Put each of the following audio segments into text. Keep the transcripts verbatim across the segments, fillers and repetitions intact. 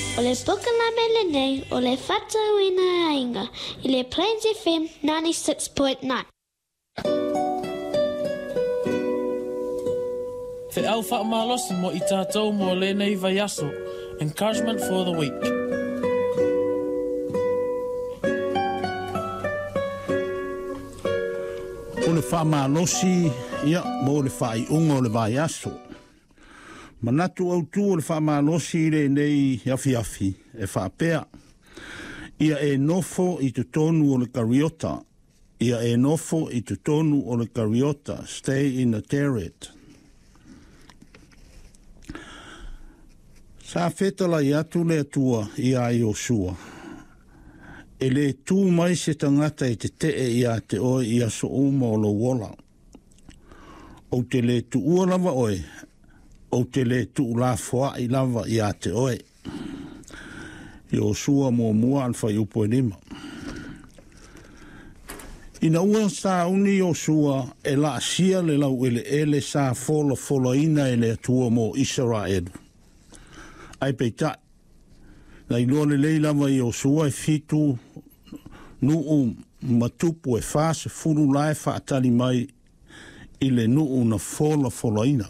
O le poka la mele nei, o le whatauina ainga, i le Plains F M ninety-six point nine. Te au wha malosi mo i tātou mo le nei vai aso. Encouragement for the week. O le wha malosi, ia, mo le wha i unga o le vai aso. Manatu au tu o le wha malosi le nei afi afi, e wha apea. Ia e nofo i tu tonu o le kariota. Ia e nofo i tu tonu o le kariota. Stay in the Teret. Sa fetala i atu le atua i a i o sua. E le tū mai se tangata i te tee i a te oe i a so uma o lo wola. O te le tu ua lava oe, o te le tu la foa i lava i a te oe. I o sua mua mua alfa i upo e lima. Ina ua sa uni o sua e la asia le lau ele ele sa fola fola ina e le atua mo Israel. Ai peita. Na ilo le leila mai o sua e fitu nuu matupu e fase furu lai fa atali mai i le nuu na fola fola ina.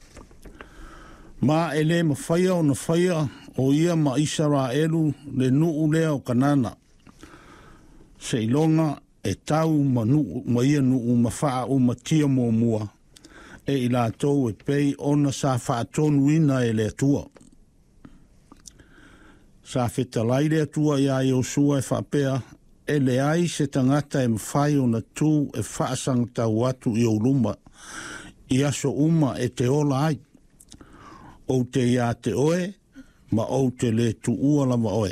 Ma ele ma faya o na faya o ia ma Israelu le nuu lea o kanana. Se ilonga e tau ma nuu ma ia nuu ma faa u ma tia mua mua. E ila tau e pei ona sa faa tonu ina e le atua. Sa feta laire atua ia i o sua e whapea, e le ai se tangata e mwhai o na tū e whaasang tau atu i o luma, i aso uma e te ola ai. O te ia te oe, ma o te le tu ua lava oe.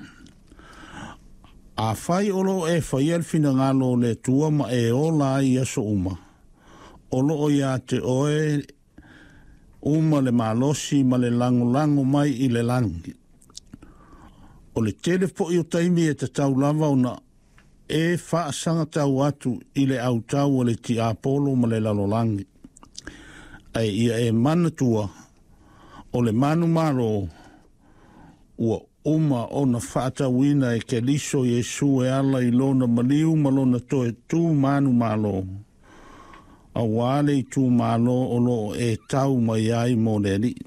A whai olo e whai elfina ngalo le tua ma e ola ai i aso uma. Olo o ia te oe, uma le malosi ma le lango lango mai i le langi. O le telefo i o taimi e te tau lava ona e whaasanga tau atu i le au tau o le ti apolo ma le lalolangi. Ai ia e manatua o le manu maro ua uma o na whaatawina e ke liso Yesu e ala i lona maliu ma lona toe tū manu malo. A wale i tū malo o lo e tau mai ai mo le li.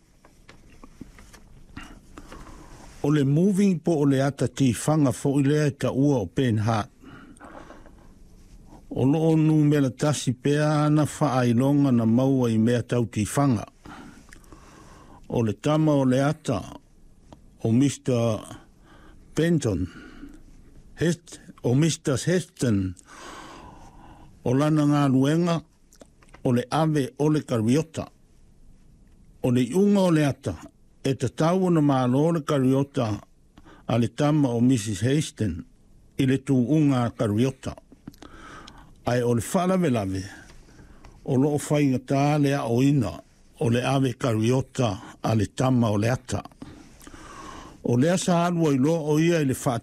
O le moving po o le ata ti whanga fo i lea ta ua o pen hat. O lo nu mela tasi pea ana wha ailonga na maua i mea tau ti whanga. O le tama o le ata o mister Benton, Hest, o mister Heston, o lana ngā luenga, o le ave o le kariota. O le unga o le ata, e te tau na mālo le kariota a le tama o missus Heston i le tu unga kariota. Ai o le whalawe lawe, o loo whainga tā lea o ina, o le ave kariota a le tama o le ata. O lea sa alua i lo o ia i le